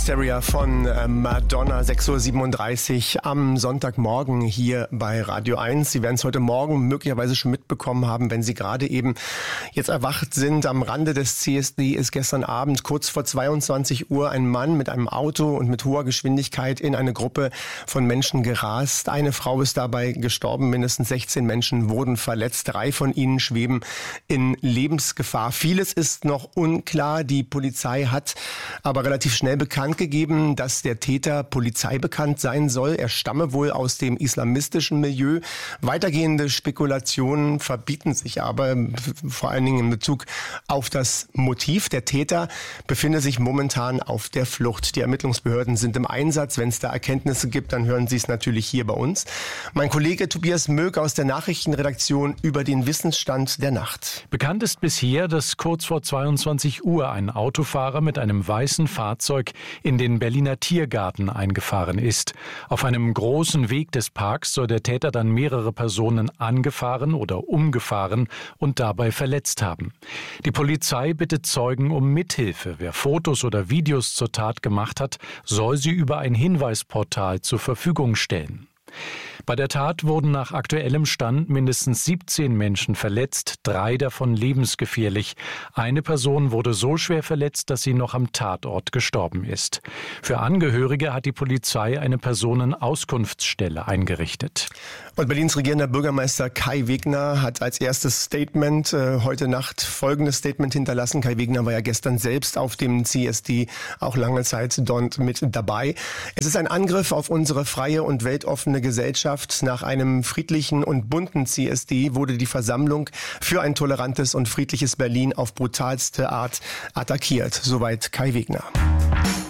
Hysteria von Madonna, 6:37 Uhr am Sonntagmorgen hier bei Radio 1. Sie werden es heute Morgen möglicherweise schon mitbekommen haben, wenn Sie gerade eben jetzt erwacht sind. Am Rande des CSD ist gestern Abend kurz vor 22 Uhr ein Mann mit einem Auto und mit hoher Geschwindigkeit in eine Gruppe von Menschen gerast. Eine Frau ist dabei gestorben, mindestens 16 Menschen wurden verletzt. 3 von ihnen schweben in Lebensgefahr. Vieles ist noch unklar. Die Polizei hat aber relativ schnell bekannt gegeben, dass der Täter polizeibekannt sein soll. Er stamme wohl aus dem islamistischen Milieu. Weitergehende Spekulationen verbieten sich aber, vor allen Dingen in Bezug auf das Motiv. Der Täter befindet sich momentan auf der Flucht. Die Ermittlungsbehörden sind im Einsatz. Wenn es da Erkenntnisse gibt, dann hören Sie es natürlich hier bei uns. Mein Kollege Tobias Möck aus der Nachrichtenredaktion über den Wissensstand der Nacht. Bekannt ist bisher, dass kurz vor 22 Uhr ein Autofahrer mit einem weißen Fahrzeug in den Berliner Tiergarten eingefahren ist. Auf einem großen Weg des Parks soll der Täter dann mehrere Personen angefahren oder umgefahren und dabei verletzt haben. Die Polizei bittet Zeugen um Mithilfe. Wer Fotos oder Videos zur Tat gemacht hat, soll sie über ein Hinweisportal zur Verfügung stellen. Bei der Tat wurden nach aktuellem Stand mindestens 17 Menschen verletzt, 3 davon lebensgefährlich. Eine Person wurde so schwer verletzt, dass sie noch am Tatort gestorben ist. Für Angehörige hat die Polizei eine Personenauskunftsstelle eingerichtet. Und Berlins regierender Bürgermeister Kai Wegner hat als erstes Statement heute Nacht folgendes Statement hinterlassen. Kai Wegner war ja gestern selbst auf dem CSD, auch lange Zeit dort mit dabei. Es ist ein Angriff auf unsere freie und weltoffene Gesellschaft. Nach einem friedlichen und bunten CSD wurde die Versammlung für ein tolerantes und friedliches Berlin auf brutalste Art attackiert. Soweit Kai Wegner.